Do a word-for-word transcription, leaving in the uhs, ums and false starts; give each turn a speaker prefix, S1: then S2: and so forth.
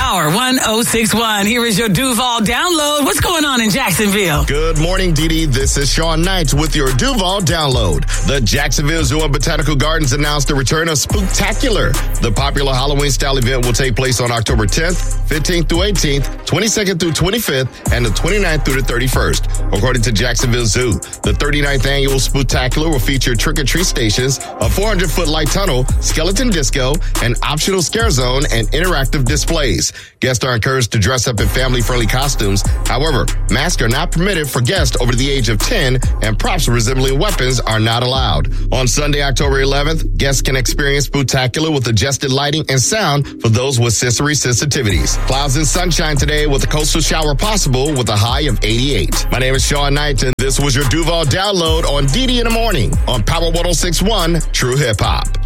S1: Power one oh six point one. Here is your Duval download. What's going on in Jacksonville?
S2: Good morning, Dee Dee. This is Sean Knight with your Duval download. The Jacksonville Zoo and Botanical Gardens announced the return of Spooktacular. The popular Halloween-style event will take place on October tenth, fifteenth through eighteenth, twenty-second through twenty-fifth, and the twenty-ninth through the thirty-first. According to Jacksonville Zoo, the thirty-ninth annual Spooktacular will feature trick-or-treat stations, a four hundred foot light tunnel, skeleton disco, an optional scare zone, and interactive displays. Guests are encouraged to dress up in family-friendly costumes. However, masks are not permitted for guests over the age of ten, and props resembling weapons are not allowed. On Sunday, October eleventh, guests can experience Spooktacular with adjusted lighting and sound for those with sensory sensitivities. Clouds and sunshine today with a coastal shower possible with a high of eighty-eight. My name is Sean Knight, and this was your Duval download on D D in the Morning on Power one oh six point one True Hip Hop.